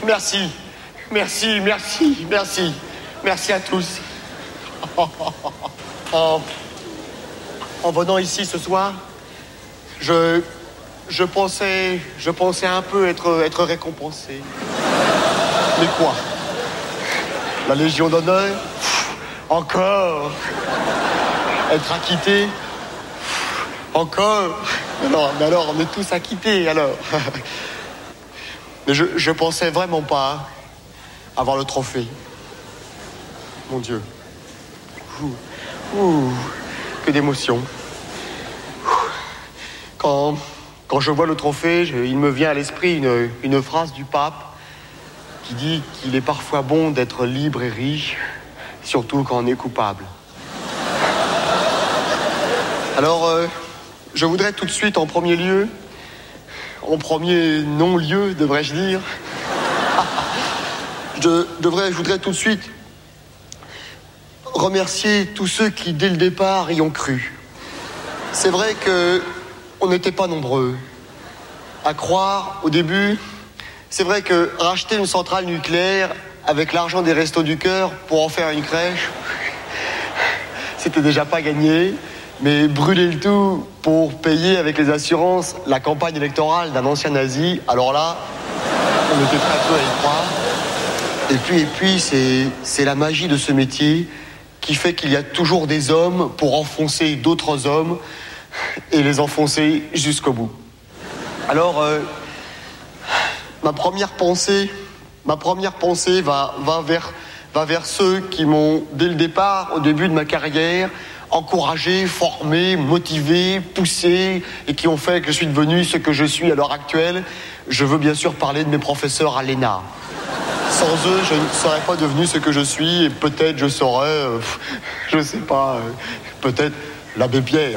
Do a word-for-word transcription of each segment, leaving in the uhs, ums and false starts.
Merci, merci, merci, merci, merci à tous. En, en venant ici ce soir, je, je pensais, je pensais un peu être, être récompensé. Mais quoi? La Légion d'honneur? Encore? Être acquitté? Encore? Non, mais alors, on est tous acquittés, alors. Mais je, je pensais vraiment pas avoir le trophée. Mon Dieu. Ouh, ouh, que d'émotion. Quand, quand je vois le trophée, je, il me vient à l'esprit une, une phrase du pape qui dit qu'il est parfois bon d'être libre et riche, surtout quand on est coupable. Alors, euh, je voudrais tout de suite, en premier lieu, en premier non-lieu, devrais-je dire, je, devrais, je voudrais tout de suite remercier tous ceux qui, dès le départ, y ont cru. C'est vrai qu'on n'était pas nombreux à croire au début. C'est vrai que racheter une centrale nucléaire avec l'argent des Restos du Cœur pour en faire une crèche, c'était déjà pas gagné. Mais brûler le tout pour payer avec les assurances la campagne électorale d'un ancien nazi, alors là, on était très peu à y croire. Et puis, et puis c'est, c'est la magie de ce métier qui fait qu'il y a toujours des hommes pour enfoncer d'autres hommes et les enfoncer jusqu'au bout. Alors, euh, ma première pensée, ma première pensée va, va, vers, va vers ceux qui m'ont, dès le départ, au début de ma carrière, encouragé, formé, motivé, poussé, et qui ont fait que je suis devenu ce que je suis à l'heure actuelle. Je veux bien sûr parler de mes professeurs à l'E N A. Sans eux, je ne serais pas devenu ce que je suis, et peut-être je serais, euh, je sais pas, euh, peut-être l'abbé Pierre.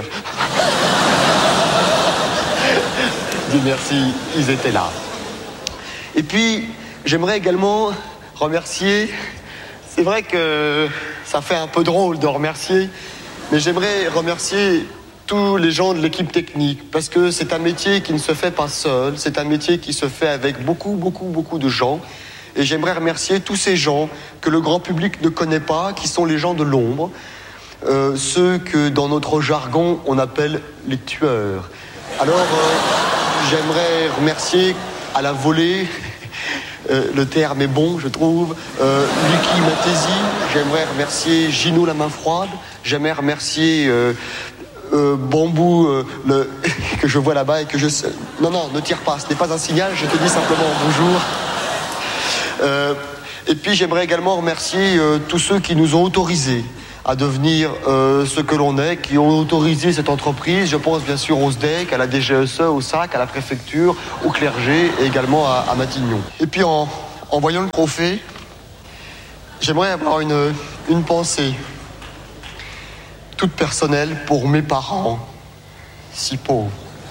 Dis merci, ils étaient là. Et puis, j'aimerais également remercier, c'est vrai que ça fait un peu drôle de remercier, mais j'aimerais remercier tous les gens de l'équipe technique, parce que c'est un métier qui ne se fait pas seul, c'est un métier qui se fait avec beaucoup, beaucoup, beaucoup de gens. Et j'aimerais remercier tous ces gens que le grand public ne connaît pas, qui sont les gens de l'ombre, euh, ceux que dans notre jargon on appelle les tueurs. Alors euh, j'aimerais remercier à la volée, euh, le terme est bon je trouve, euh, Lucky Matési, j'aimerais remercier Gino la main froide, j'aimerais remercier euh, euh, Bambou euh, le, que je vois là-bas et que je... Non, non, ne tire pas, ce n'est pas un signal, je te dis simplement bonjour. Euh, et puis j'aimerais également remercier euh, tous ceux qui nous ont autorisés à devenir euh, ce que l'on est, qui ont autorisé cette entreprise. Je pense bien sûr au S D E C, à la D G S E, au S A C, à la préfecture, au clergé et également à, à Matignon. Et puis en, en voyant le trophée, j'aimerais avoir une, une pensée toute personnelle pour mes parents, si pauvres.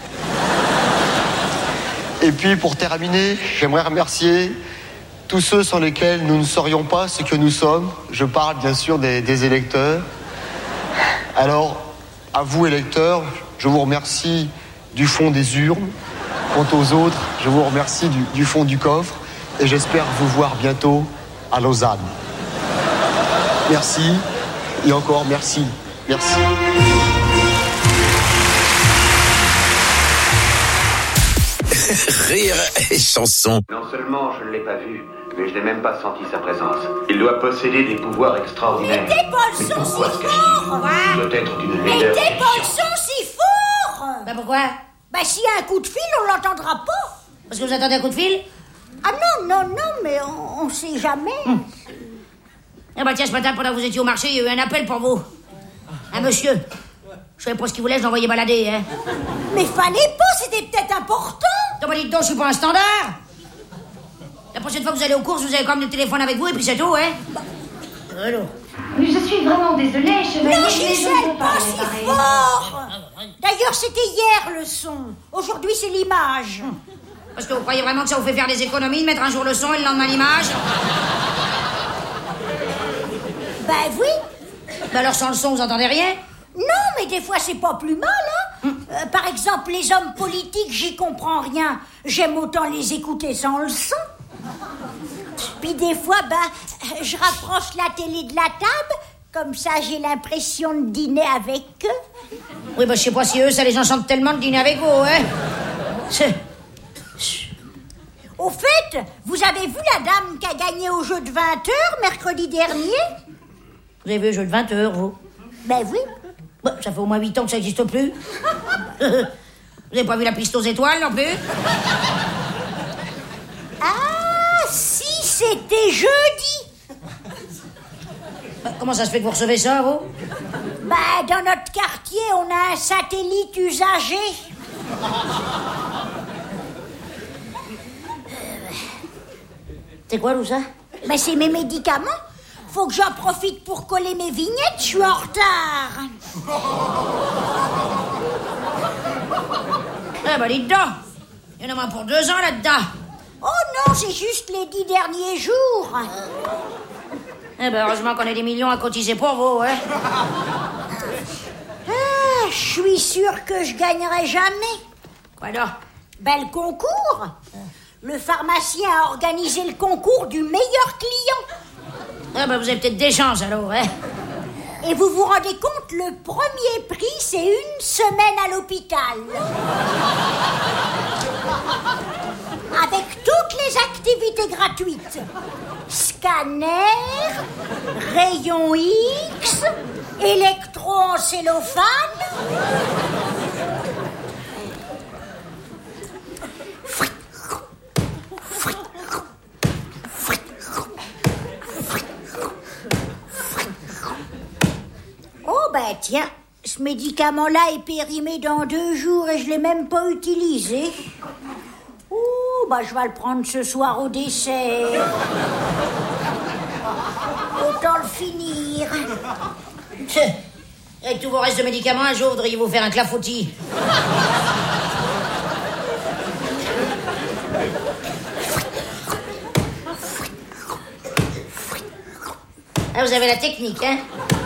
Et puis pour terminer, j'aimerais remercier tous ceux sans lesquels nous ne serions pas ce que nous sommes. Je parle bien sûr des, des électeurs. Alors, à vous électeurs, je vous remercie du fond des urnes. Quant aux autres, je vous remercie du, du fond du coffre. Et j'espère vous voir bientôt à Lausanne. Merci. Et encore merci. Merci. Rire et chanson. Non seulement je ne l'ai pas vu, mais je n'ai même pas senti sa présence. Il doit posséder des pouvoirs extraordinaires. Mais t'es pas le son si fort! Il doit être d'une Mais laideur. t'es pas le son si fort! Bah pourquoi? Bah s'il y a un coup de fil, on l'entendra pas. Parce que vous attendez un coup de fil? Ah non, non, non, mais on, on sait jamais. Hum. Ah bah tiens, ce matin, pendant que vous étiez au marché, il y a eu un appel pour vous. Un monsieur. Je savais pas ce qu'il voulait, je l'ai envoyé balader, hein. Mais fallait pas, c'était peut-être important. Non, bah dites donc, je suis pas un standard. La prochaine fois que vous allez aux courses, vous avez quand même le téléphone avec vous et puis c'est tout, hein. Bah. Alors. Mais je suis vraiment désolée, chevalier. Non, Gisèle, pas si fort. D'ailleurs, c'était hier le son. Aujourd'hui, c'est l'image. Hum. Parce que vous croyez vraiment que ça vous fait faire des économies de mettre un jour le son et le lendemain l'image? Ben oui. Bah alors sans le son, vous entendez rien? Non, mais des fois, c'est pas plus mal, hein. Hum. Euh, par exemple, les hommes politiques, j'y comprends rien. J'aime autant les écouter sans le son. Puis des fois, ben, je rapproche la télé de la table, comme ça j'ai l'impression de dîner avec eux. Oui, bah je sais pas si eux, ça les enchante tellement de dîner avec vous, hein. C'est... Au fait, vous avez vu la dame qui a gagné au jeu de vingt heures mercredi dernier? Vous avez vu le jeu de vingt heures, vous? Ben oui. Bah, ça fait au moins huit ans que ça n'existe plus. Vous avez pas vu la piste aux étoiles, non plus? Ah, si, c'était jeudi. Bah, comment ça se fait que vous recevez ça, vous? Ben, dans notre quartier, on a un satellite usagé. C'est quoi, tout ça? Mais c'est mes médicaments. Faut que j'en profite pour coller mes vignettes, je suis en retard. Eh ben, dites donc. Il y en a moins pour deux ans là-dedans. Oh non, c'est juste les dix derniers jours. Eh ben, heureusement qu'on a des millions à cotiser pour vous, hein. Ah, je suis sûre que je gagnerai jamais. Quoi donc? Ben, le concours. Le pharmacien a organisé le concours du meilleur client. Ah ben, vous avez peut-être des chances, alors, hein. Et vous vous rendez compte, le premier prix, c'est une semaine à l'hôpital. Avec toutes les activités gratuites. Scanner, rayon X, électro en cellophane. Oh ben tiens, ce médicament-là est périmé dans deux jours et je l'ai même pas utilisé. Oh ben je vais le prendre ce soir au dessert. Autant le finir. Avec tous vos restes de médicaments, un jour, vous devriez vous faire un clafoutis. Ah, vous avez la technique, hein?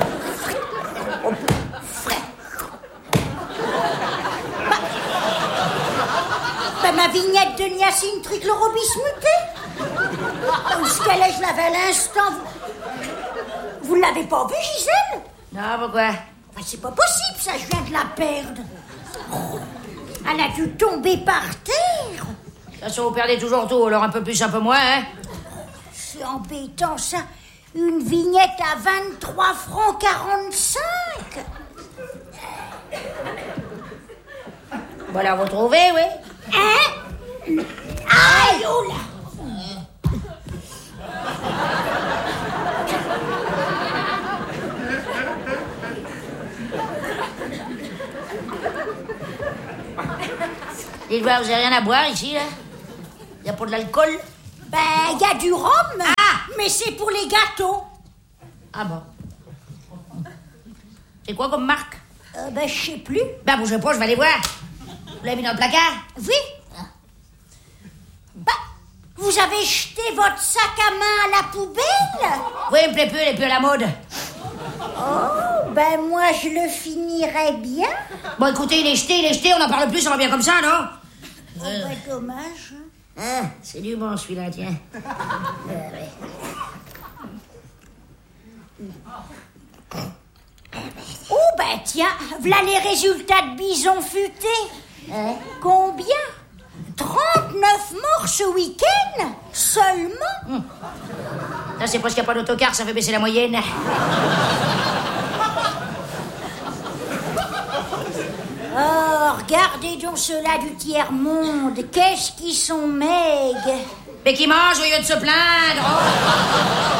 Ben, ma vignette de niacine trichlorobismutée. Où ce qu'elle est, je l'avais à l'instant. Vous, vous l'avez pas vue, Gisèle? Non, pourquoi? Ben, c'est pas possible, ça, je viens de la perdre. Oh, elle a dû tomber par terre. De toute façon, vous perdez toujours tout, alors un peu plus, un peu moins, hein? C'est embêtant, ça. Une vignette à vingt-trois francs quarante-cinq. Voilà, vous trouvez, oui? Hein? Aïe, oh là! Dites-moi, vous avez rien à boire ici, là? Il n'y a pas de l'alcool? Ben, il y a du rhum, ah, mais c'est pour les gâteaux. Ah bon? C'est quoi comme marque? Euh, ben, je sais plus. Ben, bougez pas, je vais aller voir. Vous l'avez mis dans le placard? Oui. Ben, vous avez jeté votre sac à main à la poubelle? Oui, il me plaît peu, il est plus à la mode. Oh, ben moi, je le finirais bien. Bon, écoutez, il est jeté, il est jeté, on n'en parle plus, ça va bien comme ça, non? Oh, euh... ben, dommage. Ah, c'est du bon, celui-là, tiens. euh, ouais. Oh, ben tiens, voilà les résultats de Bison Futé. Hein? Combien? trente-neuf morts ce week-end seulement. Hum. Ça, c'est parce qu'il n'y a pas d'autocar, ça fait baisser la moyenne. Oh, regardez donc ceux-là du tiers-monde. Qu'est-ce qu'ils sont maigres. Mais qui mange au lieu de se plaindre. Oh.